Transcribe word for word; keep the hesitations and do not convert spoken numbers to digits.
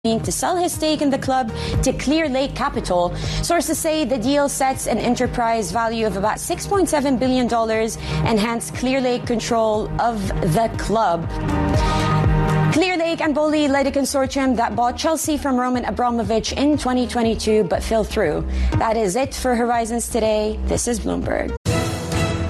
to sell his stake in the club to Clearlake Capital. Sources say the deal sets an enterprise value of about six point seven billion dollars and hence Clearlake control of the club. Clearlake and Boli led a consortium that bought Chelsea from Roman Abramovich in twenty twenty-two but fell through. That is it for Horizons Today. This is Bloomberg.